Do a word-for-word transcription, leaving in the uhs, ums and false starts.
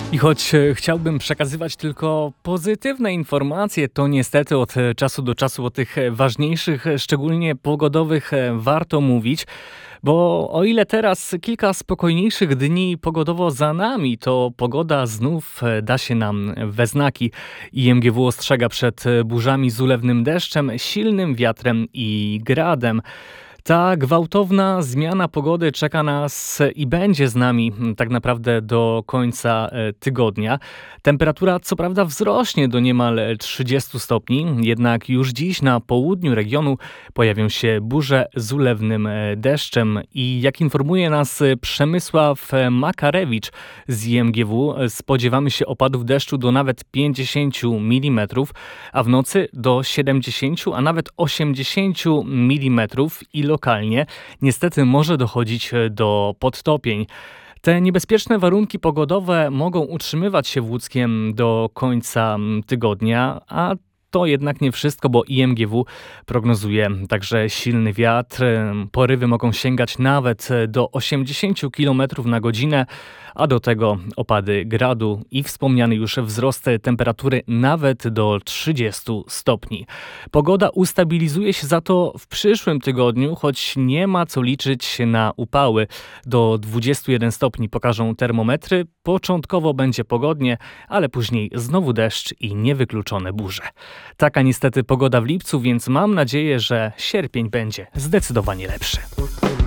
I choć e, chciałbym przekazywać tylko pozytywne informacje, to niestety od e, czasu do czasu o tych e, ważniejszych, e, szczególnie pogodowych, e, warto mówić. Bo o ile teraz kilka spokojniejszych dni pogodowo za nami, to pogoda znów e, da się nam we znaki. I M G W ostrzega przed e, burzami z ulewnym deszczem, silnym wiatrem i gradem. Ta gwałtowna zmiana pogody czeka nas i będzie z nami tak naprawdę do końca e, tygodnia. Temperatura co prawda wzrośnie do niemal trzydziestu stopni, jednak już dziś na południu regionu pojawią się burze z ulewnym e, deszczem i jak informuje nas e, Przemysław e, Makarewicz z I M G W, e, spodziewamy się opadów deszczu do nawet pięćdziesięciu milimetrów, a w nocy do siedemdziesięciu, a nawet osiemdziesięciu milimetrów i lokalnie niestety może dochodzić do podtopień. Te niebezpieczne warunki pogodowe mogą utrzymywać się w Łódzkiem do końca tygodnia, a to jednak nie wszystko, bo I M G W prognozuje także silny wiatr. Porywy mogą sięgać nawet do osiemdziesięciu kilometrów na godzinę, a do tego opady gradu i wspomniany już wzrost temperatury nawet do trzydziestu stopni. Pogoda ustabilizuje się za to w przyszłym tygodniu, choć nie ma co liczyć na upały. Do dwudziestu jeden stopni pokażą termometry. Początkowo będzie pogodnie, ale później znowu deszcz i niewykluczone burze. Taka niestety pogoda w lipcu, więc mam nadzieję, że sierpień będzie zdecydowanie lepszy.